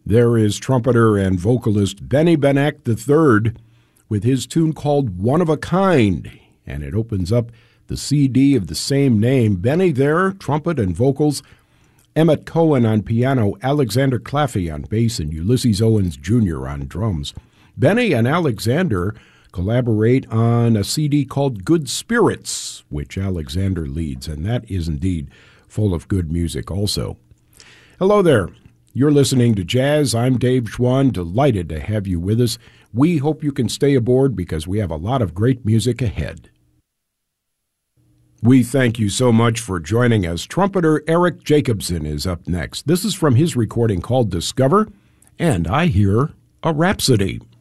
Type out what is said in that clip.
There is trumpeter and vocalist Benny Benack III with his tune called One of a Kind, and it opens up the CD of the same name. Benny there, trumpet and vocals, Emmett Cohen on piano, Alexander Claffey on bass, and Ulysses Owens Jr. on drums. Benny and Alexander collaborate on a CD called Good Spirits, which Alexander leads, and that is indeed full of good music also. Hello there. You're listening to Jazz. I'm Dave Schwann, delighted to have you with us. We hope you can stay aboard because we have a lot of great music ahead. We thank you so much for joining us. Trumpeter Eric Jacobson is up next. This is from his recording called Discover, and I hear a Rhapsody.